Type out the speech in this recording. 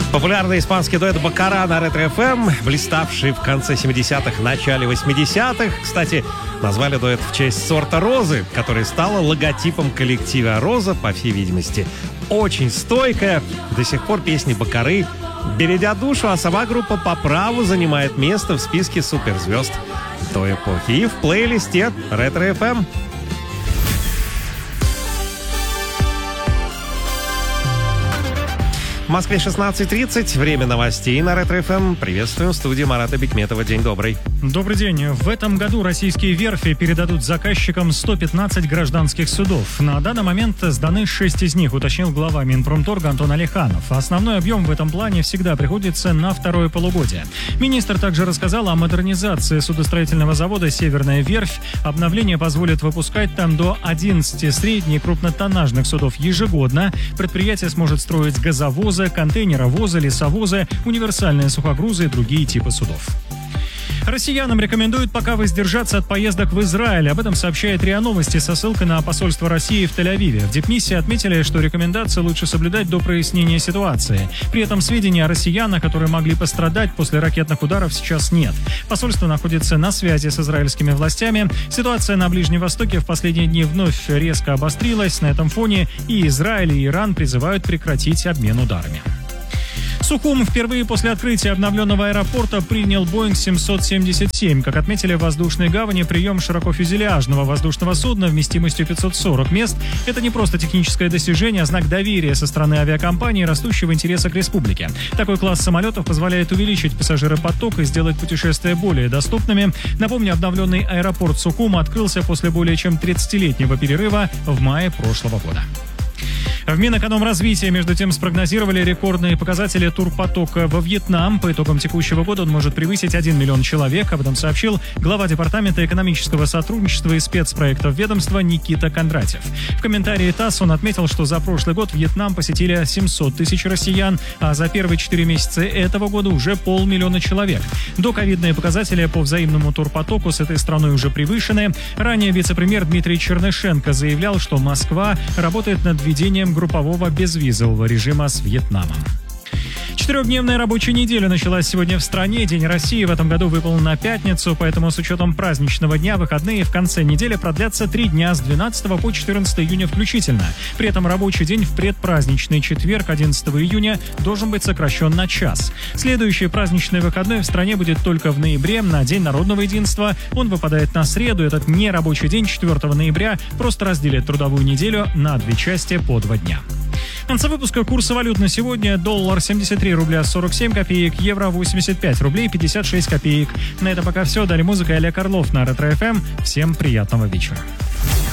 Популярный испанский дуэт Бакара на Ретро-ФМ, блиставший в конце 70-х, начале 80-х. Кстати, назвали дуэт в честь сорта розы, который стала логотипом коллектива. Роза, по всей видимости, очень стойкая. До сих пор песни Бакары бередят душу, а сама группа по праву занимает место в списке суперзвезд той эпохи. И в плейлисте Ретро-ФМ. В Москве 16:30. Время новостей на Ретро-ФМ. Приветствуем в студии Марата Бекметова. День добрый. Добрый день. В этом году российские верфи передадут заказчикам 115 гражданских судов. На данный момент сданы 6 из них, уточнил глава Минпромторга Антон Алиханов. Основной объем в этом плане всегда приходится на второе полугодие. Министр также рассказал о модернизации судостроительного завода «Северная верфь». Обновление позволит выпускать там до 11 средне- и крупнотоннажных судов ежегодно. Предприятие сможет строить газовозы, контейнеровозы, лесовозы, универсальные сухогрузы и другие типы судов. Россиянам рекомендуют пока воздержаться от поездок в Израиль. Об этом сообщает РИА Новости со ссылкой на посольство России в Тель-Авиве. В Дипмиссии отметили, что рекомендации лучше соблюдать до прояснения ситуации. При этом сведений о россиянах, которые могли пострадать после ракетных ударов, сейчас нет. Посольство находится на связи с израильскими властями. Ситуация на Ближнем Востоке в последние дни вновь резко обострилась. На этом фоне и Израиль, и Иран призывают прекратить обмен ударами. Сухум впервые после открытия обновленного аэропорта принял Boeing 777. Как отметили в воздушной гавани, прием широкофюзеляжного воздушного судна вместимостью 540 мест – это не просто техническое достижение, а знак доверия со стороны авиакомпании, растущего интереса к республике. Такой класс самолетов позволяет увеличить пассажиропоток и сделать путешествия более доступными. Напомню, обновленный аэропорт Сухума открылся после более чем 30-летнего перерыва в мае прошлого года. В Минэкономразвитии, между тем, спрогнозировали рекордные показатели турпотока во Вьетнам. По итогам текущего года он может превысить 1 миллион человек. Об этом сообщил глава Департамента экономического сотрудничества и спецпроектов ведомства Никита Кондратьев. В комментарии ТАСС он отметил, что за прошлый год Вьетнам посетили 700 тысяч россиян, а за первые 4 месяца этого года уже 500 000 человек. Доковидные показатели по взаимному турпотоку с этой страной уже превышены. Ранее вице-премьер Дмитрий Чернышенко заявлял, что Москва работает над введением группового безвизового режима с Вьетнамом. 4-дневная рабочая неделя началась сегодня в стране. День России в этом году выпал на пятницу, поэтому с учетом праздничного дня выходные в конце недели продлятся 3 дня с 12 по 14 июня включительно. При этом рабочий день в предпраздничный четверг, 11 июня, должен быть сокращен на час. Следующий праздничный выходной в стране будет только в ноябре, на День народного единства. Он выпадает на среду. Этот нерабочий день 4 ноября просто разделит трудовую неделю на 2 части по 2 дня. В конце выпуска курсы валют на сегодня: доллар 73 рубля 47 копеек, евро 85 рублей 56 копеек. На это пока все. Далее музыка и Олег Орлов на Ретро-ФМ. Всем приятного вечера.